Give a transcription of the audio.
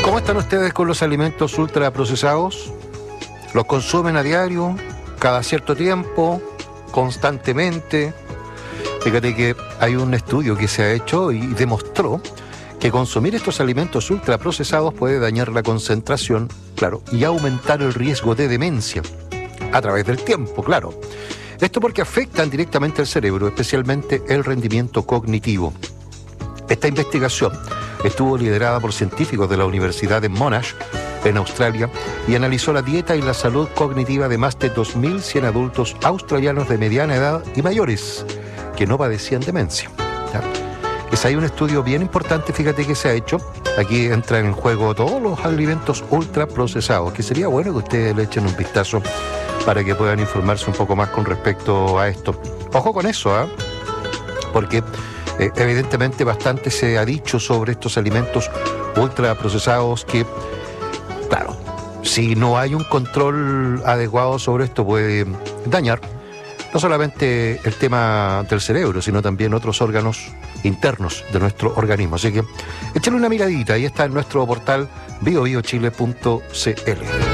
¿Cómo están ustedes con los alimentos ultraprocesados? ¿Los consumen a diario, cada cierto tiempo, constantemente? Fíjate que hay un estudio que se ha hecho y demostró que consumir estos alimentos ultraprocesados puede dañar la concentración, claro, y aumentar el riesgo de demencia a través del tiempo, claro. Esto porque afectan directamente al cerebro, especialmente el rendimiento cognitivo. Esta investigación estuvo liderada por científicos de la Universidad de Monash, en Australia, y analizó la dieta y la salud cognitiva de más de 2.100 adultos australianos de mediana edad y mayores que no padecían demencia. ¿Ya? Hay un estudio bien importante, fíjate, que se ha hecho. Aquí entran en juego todos los alimentos ultraprocesados, que sería bueno que ustedes le echen un vistazo para que puedan informarse un poco más con respecto a esto. Ojo con eso, ¿eh? Porque evidentemente bastante se ha dicho sobre estos alimentos ultraprocesados que, claro, si no hay un control adecuado sobre esto puede dañar no solamente el tema del cerebro, sino también otros órganos internos de nuestro organismo. Así que échale una miradita, ahí está en nuestro portal biobiochile.cl.